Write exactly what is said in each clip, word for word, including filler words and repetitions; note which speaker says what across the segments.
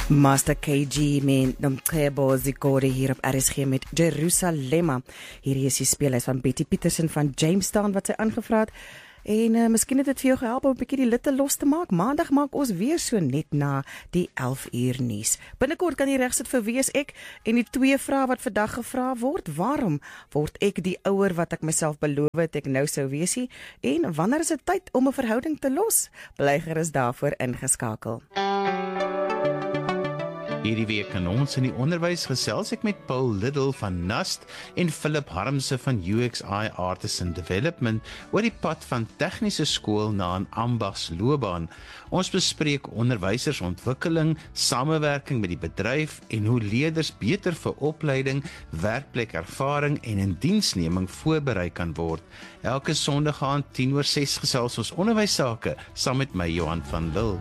Speaker 1: Master K G met Nomcebo Zikode hier op R S G met Jerusalema. Hier is die speelhuis van Betty Petersen van Jamestown wat sy aangevra het. En uh, miskien het dit vir jou gehelp om 'n bietjie die litte los te maak. Maandag maak ons weer so net na die elf uur nuus. Binnekort kan jy regsit vir wie is ek en die twee vrae wat vandag gevra word. Waarom word ek die ouer wat ek myself beloof het ek nou sou wees? En wanneer is dit tyd om 'n verhouding te los? Bly gerus daarvoor ingeskakel.
Speaker 2: Hierdie week in ons in die onderwys gesels ek met Paul Liddle van Nust en Philip Harmse van U X I Artisan Development oor die pad van tegniese skool na 'n ambagsloopbaan. Ons bespreek onderwysersontwikkeling, samewerking met die bedryf en hoe leerders beter vir opleiding, werkplekervaring en in diensneming voorberei kan word. Elke Sondag aand tien oor ses gesels ons onderwysake saam met my Johan van Lille.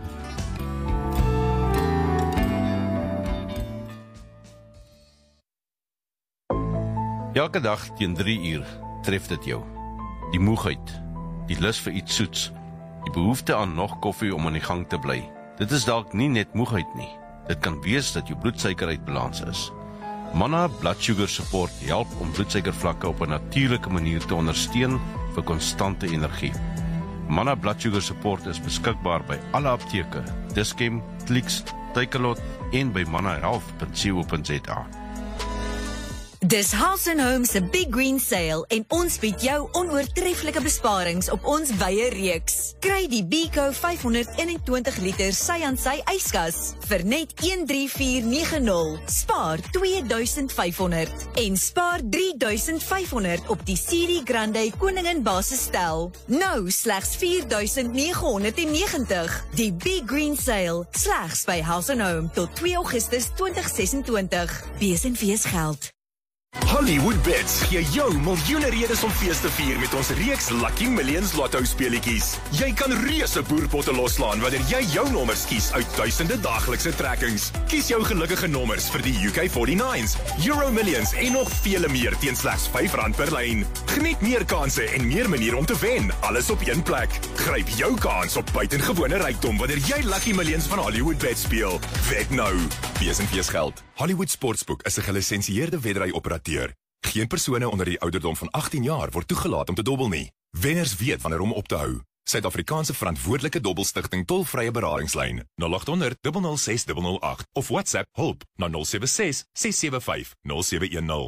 Speaker 3: Elke dag teen drie uur tref dit jou. Die moegheid, die lus vir iets soets, die behoefte aan nog koffie om aan die gang te bly. Dit is dalk nie net moegheid nie. Dit kan wees dat jou bloedsuiker uit balans is. Manna Blood Sugar Support help om bloedsuikervlakke op 'n natuurlike manier te ondersteun vir konstante energie. Manna Blood Sugar Support is beskikbaar by alle apteke, Dischem, Clicks, Takealot en by manna health dot co dot za.
Speaker 4: Dis House and Home se Big Green Sale en ons bied jou onoortreffelike besparings op ons wye reeks. Kry die Beko vyf honderd eenentwintig liter sy aan sy yskas vir net een drie vier nege nul. Spaar twee duisend vyf honderd en spaar drie duisend vyf honderd op die Siri Grande Koningin basisstel. Nou slegs vier duisend nege honderd negentig. Die Big Green Sale slegs by House and Home tot twee Augustus twintig sesentwintig. B S en V S geld.
Speaker 5: Hollywood Bets gee jou miljoene redes om fees te vier met ons reeks Lucky Millions Lotto speletjies. Jy kan reuse boerpotte loslaan wanneer jy jou nommers kies uit duisende daaglikse trekkings. Kies jou gelukkige nommers vir die U K forty-nines, Euro Millions en nog vele meer teen slegs vyf rand per lyn. Geniet meer kansse en meer maniere om te wen, alles op een plek. Gryp jou kans op buitengewone rykdom wanneer jy Lucky Millions van Hollywood Bets speel. Wed nou. Wees en wees geld. Hollywood Sportsbook is 'n gelisensieerde wedry-operateur. Geen persone onder die ouderdom van agttien jaar word toegelaat om te dobbel nie. Wenners weet wanneer om op te hou. Suid-Afrikaanse verantwoordelike dobbelstigting tolvrye beradingslyn nul agt honderd nul nul ses nul nul agt of WhatsApp hulp na nul sewe ses ses sewe vyf nul sewe een nul.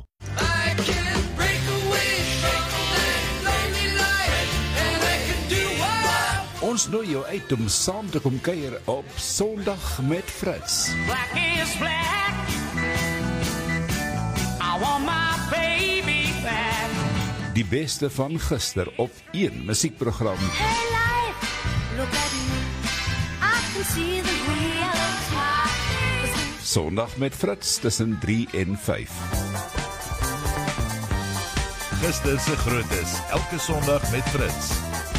Speaker 6: Ons nooi jou uit om saam te kom kuier op Sondag met Fritz.
Speaker 7: Black is black. I want my baby back.
Speaker 6: Die beste van gister op een musiekprogram.
Speaker 8: Hey life, look at me. I can see the reality.
Speaker 6: Sondag met Fritz tussen drie en vyf.
Speaker 9: Gister se grootes, elke Sondag met Fritz.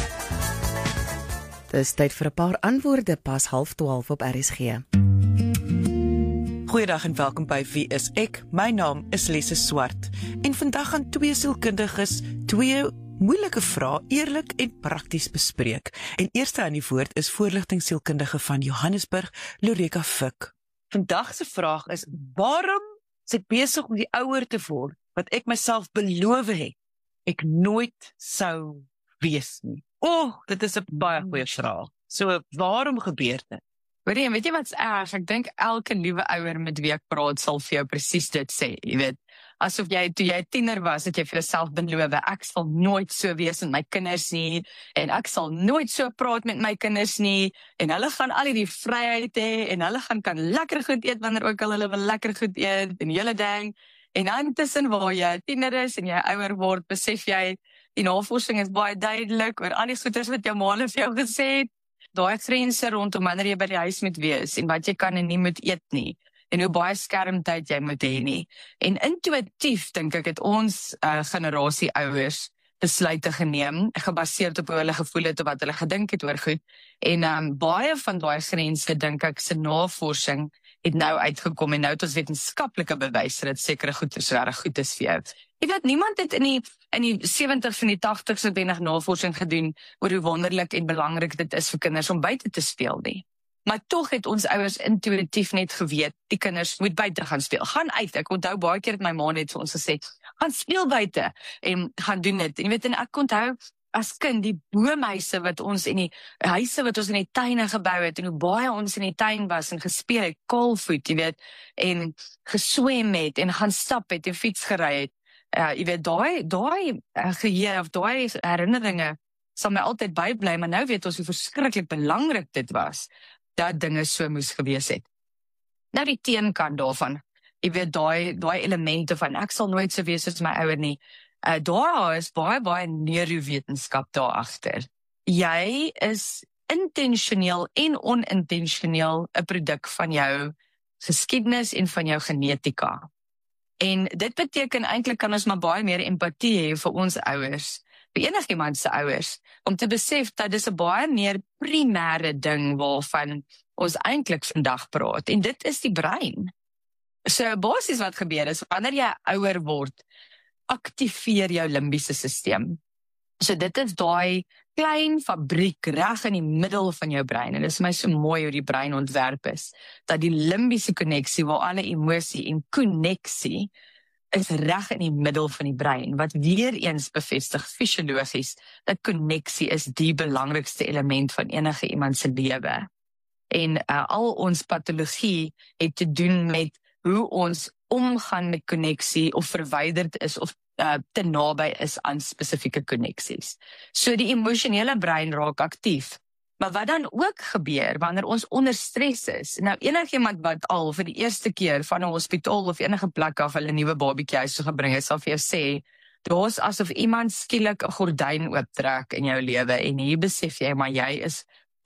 Speaker 1: Dis tyd vir 'n paar antwoorde pas half twaalf op R S G.
Speaker 10: Goeiedag en welkom by Wie is ek? My naam is Lise Swart en vandag gaan twee sielkundiges twee moeilike vrae eerlik en prakties bespreek. En eerste aan die woord is voorligtingsielkundige van Johannesburg, Loreka Fik. Vandag se vraag is: waarom is ek besig om die ouer te word wat ek myself beloof het ek nooit sou wees nie? O, oh, dit is 'n baie goeie vraag. So, waarom gebeur dit?
Speaker 11: Weet jy, weet jy wat's erg? Ek dink elke nuwe ouer met wie ek praat sal vir jou presies dit sê. Jy weet, asof jy toe jy tiener was, het jy vir jouself beloof, ek sal nooit so wees met my kinders nie, en ek sal nooit so praat met my kinders nie, en hulle gaan al die vryheid hê, en hulle gaan kan lekker goed eet wanneer ook al hulle wil lekker goed eet, en julle ding. En dan tussen waar jy tiener is en jy ouer word, besef jy, die navorsing is baie duidelik oor al die goeders wat jou ma vir jou gesê het, daai grense rondom wanneer jy by die huis moet wees en wat jy kan en nie moet eet nie en hoe baie skermtyd jy moet hê nie. En intuïtief dink ek het ons uh, generasie ouers besluite geneem, gebaseerd op hoe hulle gevoel het of wat hulle gedink het oor goed. En um, baie van daai grense dink ek se navorsing het nou uitgekom en nou het ons wetenskaplike bewys dat sekere goeders regtig goed is vir jou. Jy weet, niemand het in die in die sewenties en die tagtigs het wenig navorsing gedoen oor hoe wonderlik en belangrik dit is vir kinders om buite te speel nie. Maar tog het ons ouers intuïtief net geweet, die kinders moet buite gaan speel. Gaan uit, ek onthou baie keer het my ma net vir ons gesê, gaan speel buite, en gaan doen dit. En jy weet, en ek onthou, as kind, die boomhuise wat ons in die huise wat ons in die tuine gebou het, en hoe baie ons in die tuin was, en gespeel het, kaalvoet, jy weet, en geswem het, en gaan stap het, en fiets gery het, uh, jy weet, daai, daai uh, geheue, of daai herinneringe, sal my altyd bybly, maar nou weet ons hoe verskriklik belangrik dit was, dat dinge so moes gewees het. Nou die teenkant daarvan, jy weet, daai, daai elemente van, ek sal nooit so wees as my ouer nie, uh, daar is baie, baie neurowetenskap daar agter. Jy is intentioneel en onintentioneel 'n produk van jou geskiedenis en van jou genetika. En dit beteken eintlik kan ons maar baie meer empatie hê vir ons ouers, vir enigiemand se ouers, om te besef dat dis 'n baie meer primêre ding waarvan ons eintlik vandag praat, en dit is die brein. So basies wat gebeur is, wanneer jy ouer word, aktiveer jou limbiese stelsel. So dit is daai klein fabriek reg in die middel van jou brein, en dit is my so mooi hoe die brein ontwerp is, dat die limbiese konneksie, waar alle emosie en konneksie, is reg in die middel van die brein, wat weer eens bevestig fisiologies, dat konneksie is die belangrikste element van enige iemand se lewe. En uh, al ons patologie het te doen met hoe ons omgaan met konneksie, of verwyderd is, of uh, te naby is aan spesifieke konneksies. So die emosionele brein raak aktief. Maar wat dan ook gebeur, wanneer ons onder stres is, nou enigiemand wat al vir die eerste keer van 'n hospitaal of enige plek af hulle nuwe babatjie huis toe gebring het, sal vir jou sê, daar's asof iemand skielik 'n gordyn ooptrek in jou lewe, en hier besef jy, maar jy is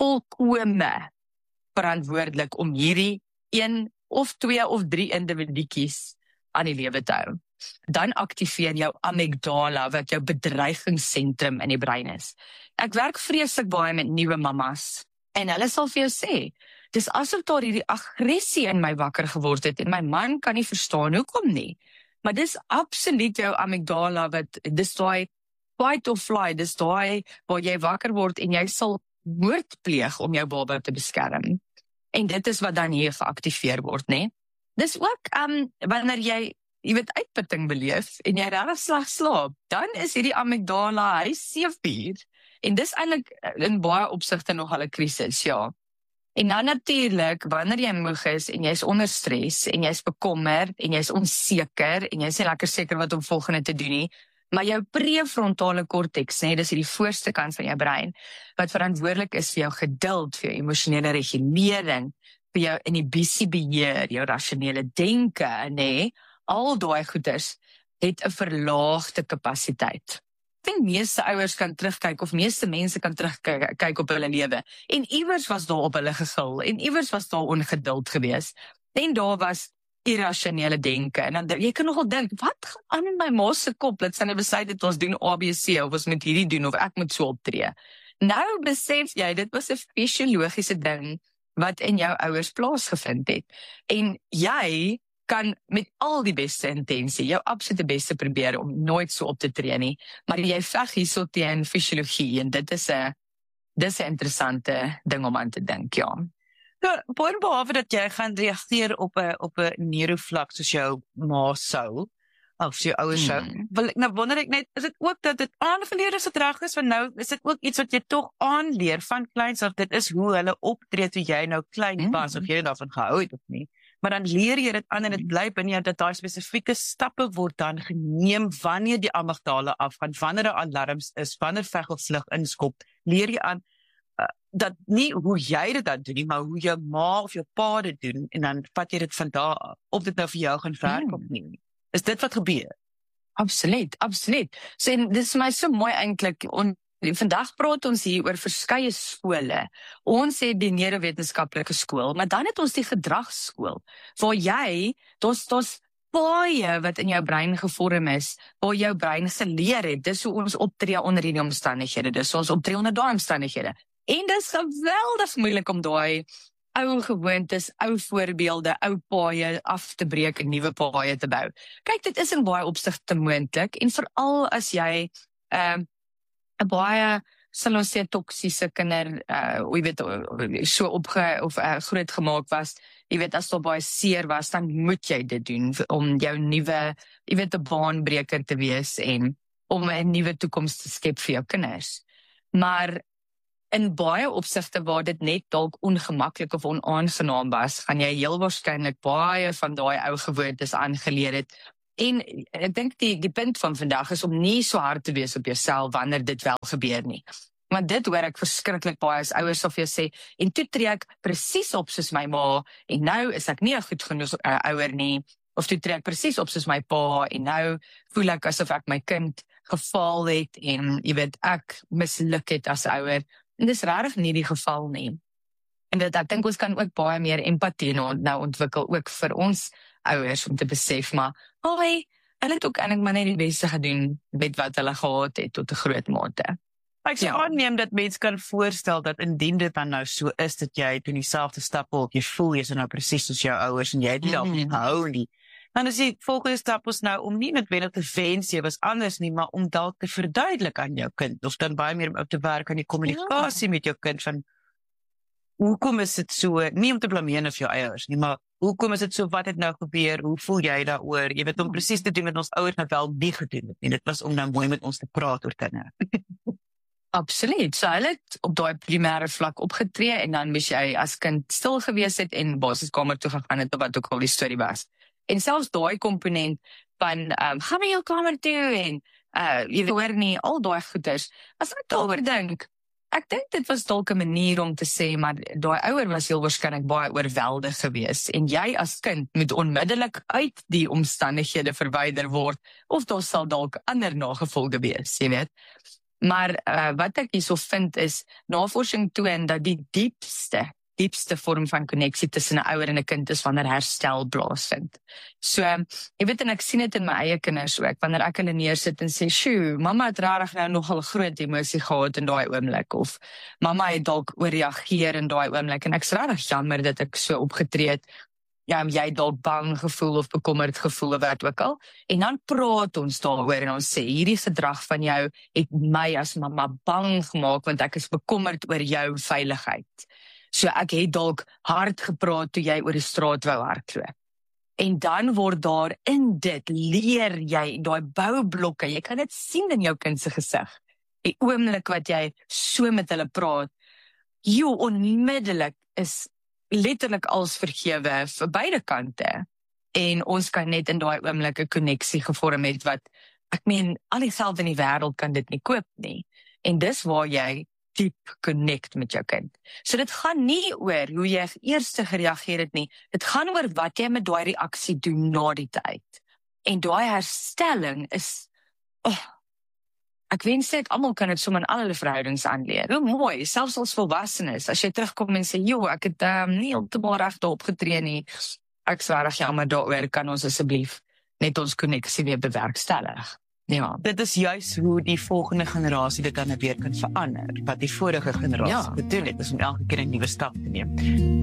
Speaker 11: volkome verantwoordelik om hierdie een of twee of drie individuetjies aan die lewe te hou. Dan aktiveer jou amygdala, wat jou bedreigingssentrum in die brein is. Ek werk vreeslik baie met nuwe mammas, en hulle sal vir jou sê, dis asof daar hierdie aggressie in my wakker geword het, en my man kan nie verstaan hoekom nie. Maar dis absoluut jou amygdala, wat, dis daai fight or fly, dis daai waar jy wakker word, en jy sal moord pleeg om jou baba te beskerm. En dit is wat dan hier geaktiveer word, né? Dis ook, um, wanneer jy jy weet, uitputting beleef, en jy regtig sleg slaap, dan is hierdie amygdala, hy seefuur, en dis eintlik in baie opsigte nog al 'n krisis, ja. En dan natuurlik, wanneer jy moeg is, en jy's onder stres, en jy's bekommerd, en jy's onseker, en jy's nie lekker seker wat om volgende te doen nie, maar jou prefrontale korteks, nee, dis hierdie voorste kant van jou brein, wat verantwoordelik is vir jou geduld, vir jou emosionele regulering, vir jou inhibisiebeheer, jou rasionele denke, nee, al daai goeders het 'n verlaagde kapasiteit. Ek dink meeste ouers kan terugkyk, of meeste mense kan terugkyk op hulle lewe, en iewers was daar op hulle gegil, en iewers was daar ongeduld gewees, en daar was irrasionele denke, en dan, jy kan nogal dink, wat gaan aan in my ma se kop, dat sy nou besluit het, ons doen A B C, of ons moet hierdie doen, of ek moet so optree. Nou besef jy, dit was 'n fisiologiese ding, wat in jou ouers plaasgevind het, en jy kan met al die beste intensie, jou absolute beste probeer om nooit so op te tree nie, maar jy veg hierso teen fisiologie, en dit is 'n dis 'n interessante ding om aan te dink, ja.
Speaker 10: Nou, behalwe dat jy gaan reageer op 'n op 'n neurovlak soos jou ma sou, of jou ouers sou, hmm. wil ek nou wonder ek net, is dit ook dat dit aangeleer is wat reg is, want nou is dit ook iets wat jy tog aanleer van kleins af, dit is hoe hulle optree toe jy nou klein was, hmm. of jy daarvan gehou het of nie. Maar dan leer jy dit aan, en dit bly binne jou dat daai spesifieke stappe word dan geneem wanneer die amygdala afgaan, wanneer 'n alarms is, wanneer vegelslig inskop, leer jy aan uh, dat nie hoe jy dit dan doen nie, maar hoe jou ma of jou pa dit doen, en dan vat jy dit van daar af, of dit nou vir jou gaan werk hmm. of nie. Is dit wat gebeur?
Speaker 11: Absoluut, absoluut. So, en dit is my so mooi eintlik, on vandag praat ons hier oor verskeie skole. Ons het die neurowetenskaplike skool, maar dan het ons die gedragsskool, waar jy, daar's daar's baie wat in jou brein gevorm is, waar jou brein geleer het, dis hoe ons optree onder hierdie omstandighede, dis hoe ons optree onder daai omstandighede. En dis geweldig moeilik om daai ou gewoontes, ou voorbeelde, ou paaie af te breek en nuwe paaie te bou. Kyk, dit is in baie opsigte moontlik, en veral as jy 'n uh, 'n baie sal ons sê toksiese kinder, uh, jy weet, so opge, of uh, groot gemaak was, jy weet, as daar baie seer was, dan moet jy dit doen, om jou nuwe, jy weet, 'n baanbreker te wees, en om 'n nuwe toekoms te skep vir jou kinders. Maar in baie opsigte waar dit net dalk ongemaklik of onaangenaam was, gaan jy heel waarskynlik baie van daai ou gewoontes aangeleer het. En ek dink die, die punt van vandag is om nie so hard te wees op jouself wanneer dit wel gebeur nie. Want dit hoor ek verskriklik baie as ouers of jy sê, en toe tree ek presies op soos my ma, en nou is ek nie 'n goed genoeg uh, ouer nie, of toe tree ek presies op soos my pa, en nou voel ek asof ek my kind gefaal het, en jy weet, ek misluk het as ouer. En dis regtig nie die geval nie. En dit, ek dink ons kan ook baie meer empatie nou, nou ontwikkel, ook vir ons ouers, om te besef, maar, hoi, hulle het ook eintlik maar net die beste gedoen met wat hulle gehad het tot 'n groot mate.
Speaker 10: Ek sou ja. aanneem dat mense kan voorstel dat indien dit dan nou so is, dat jy doen dieselfde stap op, jy voel jy is nou presies soos jou ouers, en jy het nie dalk mm. hou nie. Dan is die volgende stap ons nou, om nie noodwendig te wens jy was anders nie, maar om dalk te verduidelik aan jou kind, of dan baie meer om te werk aan die kommunikasie ja. met jou kind, van, hoekom is dit so, nie om te blameer of jou ouers nie, maar hoekom is dit so, wat het nou gebeur, hoe voel jy daaroor, jy weet, om presies te doen met ons ouers nou wel nie gedoen het, en dit was om nou mooi met ons te praat oor kinders.
Speaker 11: Absoluut, so hulle het op daai primêre vlak opgetree, en dan moes jy as kind stil gewees het, en basiskamer toe gegaan het, of wat ook al die storie was. En selfs daai komponent van, um, gaan na jou kamer toe, en uh, jy hoor nie, al daai goeders, as ek daaroor dink, ek dink dit was dalk 'n manier om te sê, maar daai ouer was heel waarskynlik baie oorweldig gewees, en jy as kind moet onmiddellik uit die omstandighede verwyder word, of daar sal dalk ander nagevolge wees, jy weet. Maar uh, wat ek hierso vind is, navorsing toon dat die diepste, diepste vorm van konneksie tussen 'n ouer en 'n kind is wanneer herstel plaasvind. So, jy weet, en ek sien dit in my eie kinders ook, wanneer ek hulle neersit en sê, "Sjoe, mamma het regtig nou nogal groot emosie gehad in daai oomblik," of "Mamma het dalk ooreageer in daai oomblik," en ek's regtig jammer dat ek so opgetree het. Ja, jy het dalk bang gevoel of bekommerd gevoel of wat ook al. En dan praat ons daaroor en ons sê, hierdie gedrag van jou het my as mamma bang gemaak, want ek is bekommerd oor jou veiligheid. So ek het dalk hard gepraat toe jy oor die straat wou hardloop. En dan word daar in dit, leer jy, daai boublokke, jy kan dit sien in jou kind se gesig. Die oomblik wat jy so met hulle praat, jy onmiddellik is letterlik als vergewe vir beide kante. En ons kan net in daai oomblik 'n konneksie gevorm het wat, ek meen, al die geld in die wêreld kan dit nie koop nie. En dis waar jy diep connect met jou kind. So dit gaan nie oor hoe jy eers gereageer het nie, dit gaan oor wat jy met daai reaksie doen na die tyd. En daai herstelling is, oh, ek wens dit almal kan dit sommer in al hulle verhoudings aanleer. Hoe mooi, selfs as volwassenes, as jy terugkom en sê, "Jo, ek het um, nie heeltemal reg opgetree nie. Ek swaar jammer daaroor, kan ons asseblief net ons konneksie weer bewerkstellig." Ja.
Speaker 10: Dit is juis hoe die volgende generasie dit dan weer kan verander, wat die vorige generasie ja. bedoel het, is om elke keer 'n nuwe stap te neem.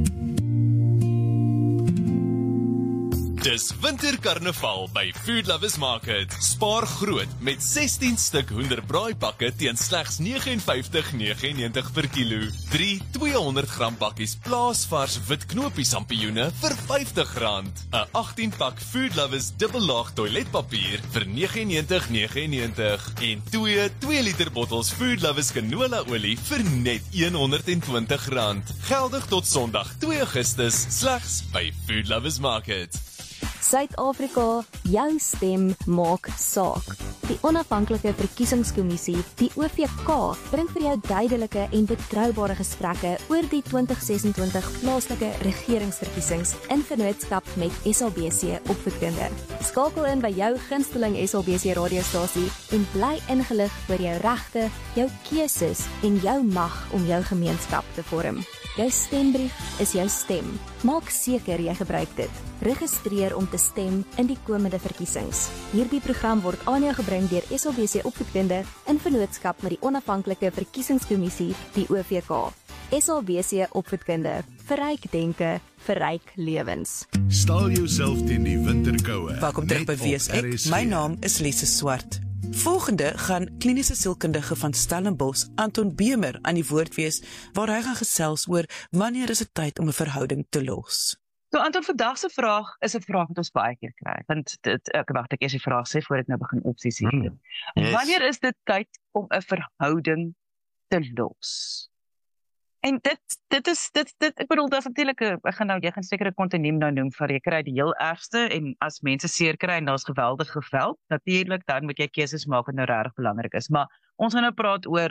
Speaker 12: Dis winterkarnaval by Food Lovers Market. Spaar groot met sestien stuk hoenderbraaipakke teen slegs nege en vyftig negenennegentig per kilo. drie tweehonderd gram bakkies plaasvars wit knoopie sampioene vir vyftig rand. 'n agttien pak Food Lovers dubbellaag toiletpapier vir negenennegentig negenennegentig. En twee twee liter bottels Food Lovers canola olie vir net honderdtwintig rand. Geldig tot Sondag twee Augustus slegs by Food Lovers Market.
Speaker 13: Suid-Afrika, jou stem maak saak. Die onafhanklike verkiesingskommissie, die O V K, bring vir jou duidelike en betroubare gesprekke oor die twintig sesentwintig plaaslike regeringsverkiesings in vennootskap met S A B C Opvoedkunde. Skakel in by jou gunsteling S A B C radiostasie en bly ingelig oor jou regte, jou keuses en jou mag om jou gemeenskap te vorm. Jou stembrief is jou stem. Maak seker jy gebruik dit. Registreer om te stem in die komende verkiesings. Hierdie program word aan jou gebring deur S A B C Opvoedkunde in vennootskap met die onafhanklike verkiesingskommissie, die O V K. S A B C Opvoedkunde, verryk denke, verryk lewens.
Speaker 9: Stel jouself teen die winterkoue.
Speaker 10: Welkom terug by W S Ek. My naam is Lise Swart. Volgende gaan kliniese sielkundige van Stellenbosch, Anton Bemer, aan die woord wees, waar hy gaan gesels oor wanneer is dit tyd om 'n verhouding te los.
Speaker 14: So Anton, vandag se vraag is 'n vraag wat ons baie keer kry. Want dit ek wag ek eers die vraag sê voor ek nou begin opsies hier. Hmm. Yes. Wanneer is dit tyd om 'n verhouding te los? En dit dit is dit dit ek bedoel daar's natuurlik ek gaan nou jy gaan seker 'n kontiniem nou noem vir jy kry die heel ergste en as mense seer kry en daar's geweldige geweld, natuurlik dan moet jy keuses maak wat nou regtig belangrik is. Maar ons gaan nou praat oor